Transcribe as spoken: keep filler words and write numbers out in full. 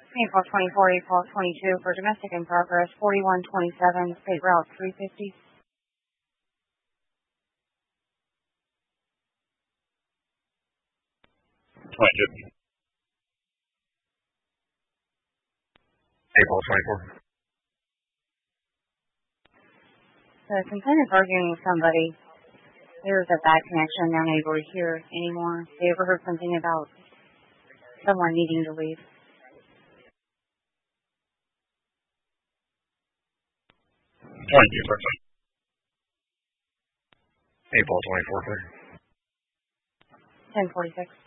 April twenty-four, April twenty-two for domestic in progress, forty-one twenty-seven, State Route three fifty. twenty-two. April twenty-four. The complainant is arguing with somebody. There's a bad connection. They're not able to hear anymore. They overheard something about someone needing to leave. twenty-two, April twenty-four. ten forty-six.